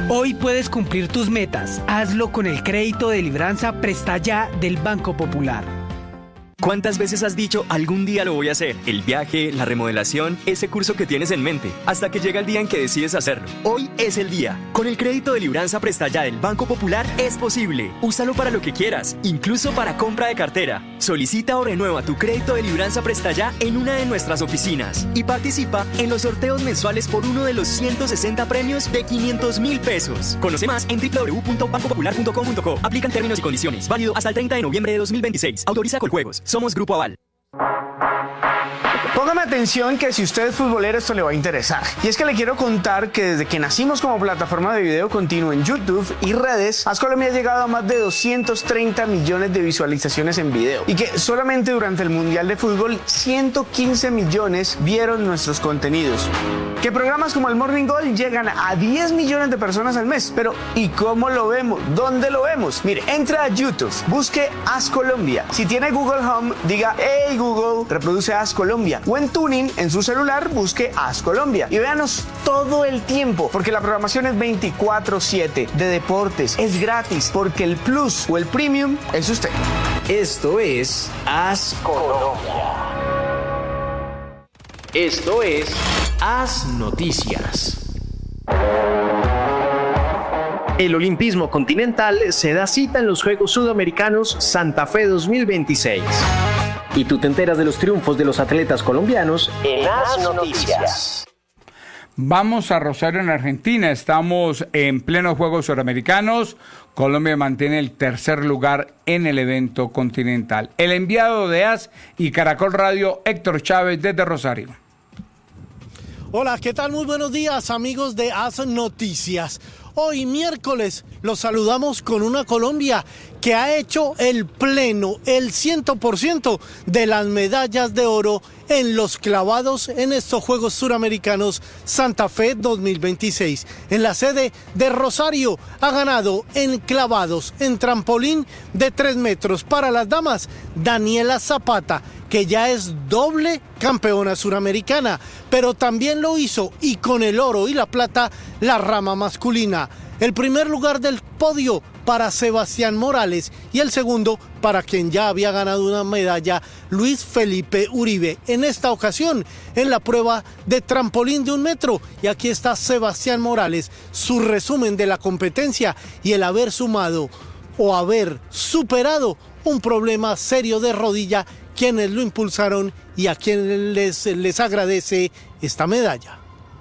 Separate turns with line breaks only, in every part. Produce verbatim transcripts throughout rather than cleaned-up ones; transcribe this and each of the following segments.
Hoy puedes cumplir tus metas. Hazlo con el crédito de Libranza Presta Ya del Banco Popular.
¿Cuántas veces has dicho algún día lo voy a hacer? El viaje, la remodelación, ese curso que tienes en mente, hasta que llega el día en que decides hacerlo. Hoy es el día. Con el crédito de Libranza Presta Ya del Banco Popular es posible. Úsalo para lo que quieras, incluso para compra de cartera. Solicita o renueva tu crédito de Libranza Presta Ya en una de nuestras oficinas y participa en los sorteos mensuales por uno de los ciento sesenta premios de quinientos mil pesos. Conoce más en doble u doble u doble u punto banco popular punto com punto co. Aplican términos y condiciones. Válido hasta el treinta de noviembre de dos mil veintiséis. Autoriza Coljuegos. Somos Grupo Aval.
Póngame atención que si usted es futbolero esto le va a interesar. Y es que le quiero contar que desde que nacimos como plataforma de video continuo en YouTube y redes, AS Colombia ha llegado a más de doscientos treinta millones de visualizaciones en video. Y que solamente durante el Mundial de Fútbol ciento quince millones vieron nuestros contenidos. Que programas como el Morning Goal llegan a diez millones de personas al mes. Pero ¿y cómo lo vemos? ¿Dónde lo vemos? Mire, entra a YouTube, busque AS Colombia. Si tiene Google Home, diga "Hey Google, reproduce AS Colombia". O en Tuning, en su celular, busque AS Colombia. Y véanos todo el tiempo, porque la programación es veinticuatro siete de deportes. Es gratis, porque el Plus o el Premium es usted.
Esto es AS Colombia. Esto es AS Noticias. El olimpismo continental se da cita en los Juegos Sudamericanos Santa Fe dos mil veintiséis. Y tú te enteras de los triunfos de los atletas colombianos en AS Noticias.
Vamos a Rosario, en Argentina. Estamos en plenos Juegos Suramericanos. Colombia mantiene el tercer lugar en el evento continental. El enviado de AS y Caracol Radio, Héctor Chávez, desde Rosario.
Hola, ¿qué tal? Muy buenos días, amigos de AS Noticias. Hoy miércoles los saludamos con una Colombia que ha hecho el pleno, el cien por ciento de las medallas de oro en los clavados en estos Juegos Suramericanos Santa Fe dos mil veintiséis. En la sede de Rosario ha ganado en clavados, en trampolín de tres metros para las damas, Daniela Zapata, que ya es doble campeona suramericana, pero también lo hizo, y con el oro y la plata, la rama masculina. El primer lugar del podio para Sebastián Morales y el segundo para quien ya había ganado una medalla, Luis Felipe Uribe. En esta ocasión, en la prueba de trampolín de un metro. Y aquí está Sebastián Morales, su resumen de la competencia y el haber sumado o haber superado un problema serio de rodilla, quienes lo impulsaron y a quienes les, les agradece esta medalla.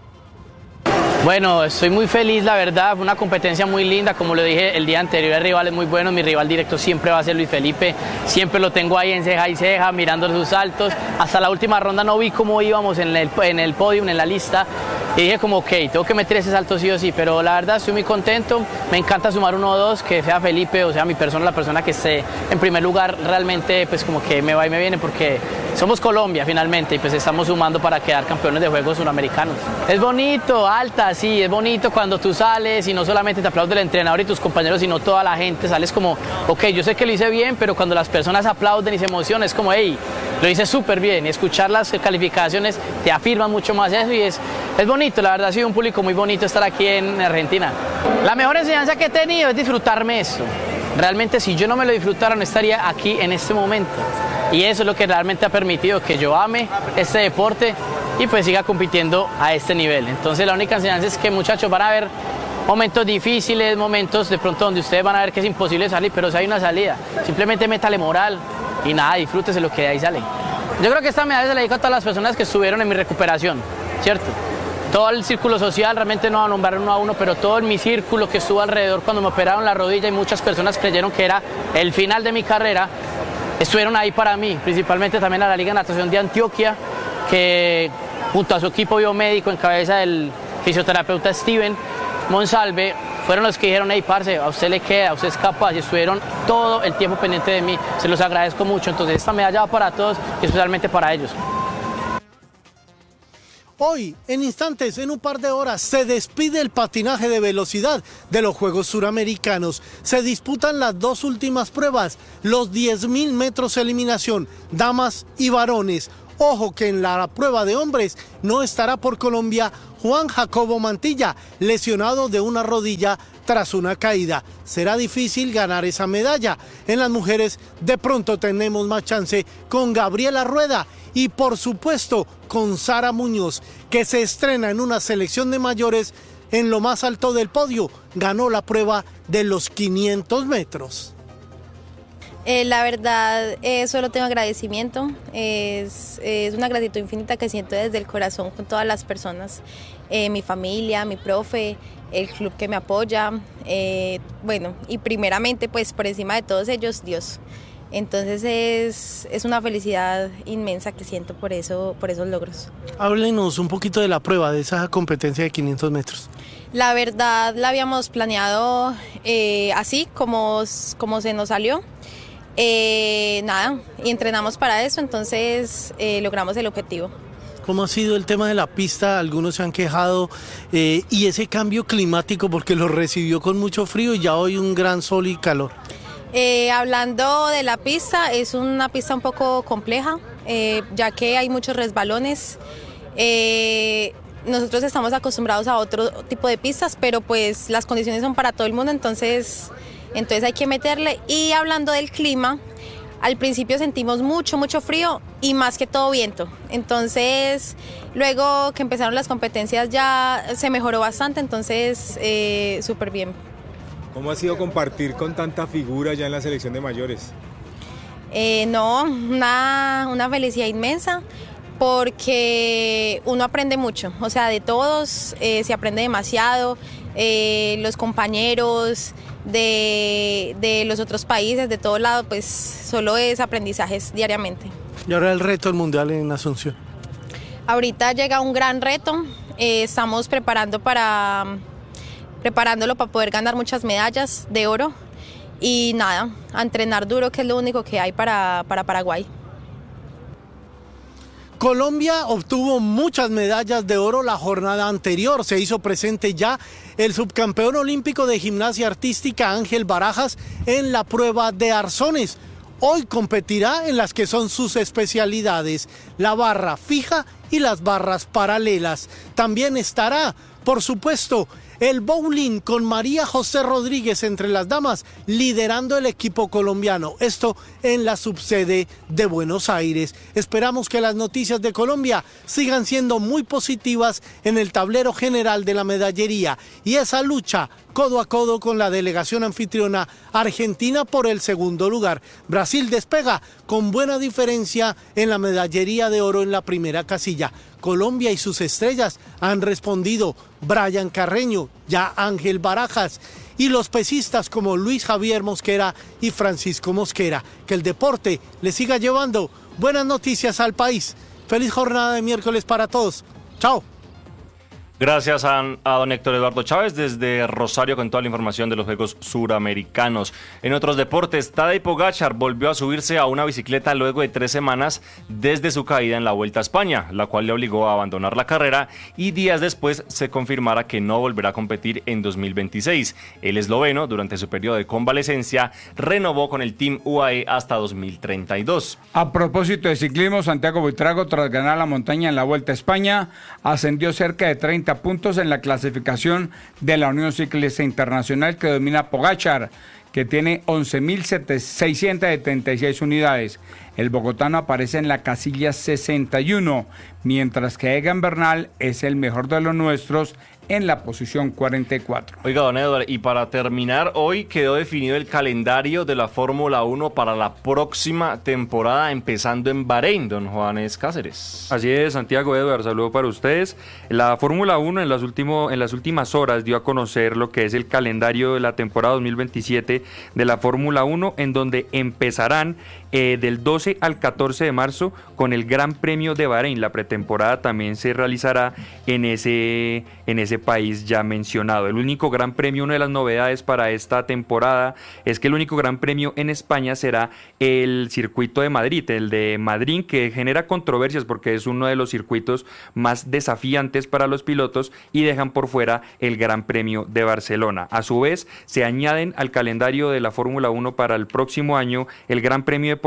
Bueno, estoy muy feliz, la verdad, fue una competencia muy linda, como lo dije el día anterior, el rival es muy bueno, mi rival directo siempre va a ser Luis Felipe, siempre lo tengo ahí en ceja y ceja, mirando sus saltos, hasta la última ronda no vi cómo íbamos en el, en el podium, en la lista, y dije como ok, tengo que meter ese salto sí o sí, pero la verdad estoy muy contento, me encanta sumar uno o dos, que sea Felipe, o sea mi persona, la persona que esté en primer lugar, realmente pues como que me va y me viene, porque somos Colombia finalmente, y pues estamos sumando para quedar campeones de Juegos Suramericanos. Es bonito, alta, sí, es bonito cuando tú sales y no solamente te aplaude el entrenador y tus compañeros, sino toda la gente, sales como, ok, yo sé que lo hice bien, pero cuando las personas aplauden y se emocionan, es como, hey, lo hice súper bien, y escuchar las calificaciones te afirman mucho más eso, y es, es bonito, la verdad ha sido un público muy bonito estar aquí en Argentina. La mejor enseñanza que he tenido es disfrutarme esto. Realmente si yo no me lo disfrutara no estaría aquí en este momento, y eso es lo que realmente ha permitido que yo ame este deporte y pues siga compitiendo a este nivel. Entonces la única enseñanza es que, muchachos, van a haber momentos difíciles, momentos de pronto donde ustedes van a ver que es imposible salir, pero si hay una salida, simplemente métale moral y nada, disfrútese lo que de ahí sale. Yo creo que esta medalla se la dedico a todas las personas que estuvieron en mi recuperación, ¿cierto? Todo el círculo social, realmente no va a nombrar uno a uno, pero todo en mi círculo que estuvo alrededor cuando me operaron la rodilla y muchas personas creyeron que era el final de mi carrera, estuvieron ahí para mí, principalmente también a la Liga de Natación de Antioquia, que junto a su equipo biomédico en cabeza del fisioterapeuta Steven Monsalve, fueron los que dijeron, hey, parce, a usted le queda, usted es capaz, y estuvieron todo el tiempo pendiente de mí, se los agradezco mucho. Entonces esta medalla va para todos y especialmente para ellos.
Hoy, en instantes, en un par de horas, se despide el patinaje de velocidad de los Juegos Suramericanos. Se disputan las dos últimas pruebas, los diez mil metros eliminación, damas y varones. Ojo que en la prueba de hombres no estará por Colombia Juan Jacobo Mantilla, lesionado de una rodilla tras una caída. Será difícil ganar esa medalla. En las mujeres de pronto tenemos más chance con Gabriela Rueda y por supuesto con Sara Muñoz, que se estrena en una selección de mayores en lo más alto del podio. Ganó la prueba de los quinientos metros.
Eh, la verdad, eh, solo tengo agradecimiento, es, es una gratitud infinita que siento desde el corazón con todas las personas, eh, mi familia, mi profe, el club que me apoya, eh, bueno, y primeramente pues por encima de todos ellos, Dios. Entonces es, es una felicidad inmensa que siento por, eso, por esos logros.
Háblenos un poquito de la prueba, de esa competencia de quinientos metros.
La verdad la habíamos planeado eh, así como, como se nos salió. Eh, nada, y entrenamos para eso, entonces eh, logramos el objetivo.
¿Cómo ha sido el tema de la pista? Algunos se han quejado eh, y ese cambio climático porque lo recibió con mucho frío y ya hoy un gran sol y calor.
Eh, hablando de la pista, es una pista un poco compleja, eh, ya que hay muchos resbalones. Eh, nosotros estamos acostumbrados a otro tipo de pistas, pero pues las condiciones son para todo el mundo, entonces... Entonces hay que meterle. Y hablando del clima, al principio sentimos mucho, mucho frío y más que todo viento. Entonces, luego que empezaron las competencias ya se mejoró bastante, entonces eh, súper bien.
¿Cómo ha sido compartir con tanta figura ya en la selección de mayores?
Eh, no, una, una felicidad inmensa porque uno aprende mucho, o sea, de todos eh, se aprende demasiado, eh, los compañeros... De, de los otros países, de todo lado, pues solo es aprendizajes diariamente.
Y ahora el reto del Mundial en Asunción.
Ahorita llega un gran reto, eh, estamos preparando para, preparándolo para poder ganar muchas medallas de oro y nada, a entrenar duro, que es lo único que hay para, para Paraguay.
Colombia obtuvo muchas medallas de oro la jornada anterior, se hizo presente ya el subcampeón olímpico de gimnasia artística Ángel Barajas en la prueba de arzones. Hoy competirá en las que son sus especialidades, la barra fija y las barras paralelas. También estará, por supuesto, el bowling con María José Rodríguez entre las damas, liderando el equipo colombiano. Esto en la subsede de Buenos Aires. Esperamos que las noticias de Colombia sigan siendo muy positivas en el tablero general de la medallería y esa lucha codo a codo con la delegación anfitriona Argentina por el segundo lugar. Brasil despega con buena diferencia en la medallería de oro en la primera casilla. Colombia y sus estrellas han respondido: Brian Carreño, ya Ángel Barajas, y los pesistas como Luis Javier Mosquera y Francisco Mosquera. Que el deporte le siga llevando buenas noticias al país. Feliz jornada de miércoles para todos. Chao.
Gracias a, a don Héctor Eduardo Chávez desde Rosario con toda la información de los Juegos Suramericanos. En otros deportes, Tadej Pogačar volvió a subirse a una bicicleta luego de tres semanas desde su caída en la Vuelta a España, la cual le obligó a abandonar la carrera y días después se confirmara que no volverá a competir en dos mil veintiséis. El esloveno, durante su periodo de convalecencia, renovó con el Team U A E hasta dos mil treinta y dos.
A propósito de ciclismo, Santiago Buitrago, tras ganar la montaña en la Vuelta a España, ascendió cerca de treinta puntos en la clasificación de la Unión Ciclista Internacional, que domina Pogačar, que tiene once mil seiscientos setenta y seis unidades. El bogotano aparece en la casilla sesenta y uno, mientras que Egan Bernal es el mejor de los nuestros en la posición cuarenta y cuatro.
Oiga, don Edward, y para terminar, hoy quedó definido el calendario de la Fórmula uno para la próxima temporada, empezando en Bahrein, don Juanes Cáceres.
Así es, Santiago, Edward, saludo para ustedes. La Fórmula uno en las, último, en las últimas horas dio a conocer lo que es el calendario de la temporada dos mil veintisiete de la Fórmula uno, en donde empezarán eh, del doce al catorce de marzo con el Gran Premio de Bahrein. La pretemporada también se realizará en ese, en ese país ya mencionado. El único Gran Premio, una de las novedades para esta temporada es que el único Gran Premio en España será el circuito de Madrid, el de Madrid, que genera controversias porque es uno de los circuitos más desafiantes para los pilotos, y dejan por fuera el Gran Premio de Barcelona. A su vez, se añaden al calendario de la Fórmula uno para el próximo año el Gran Premio de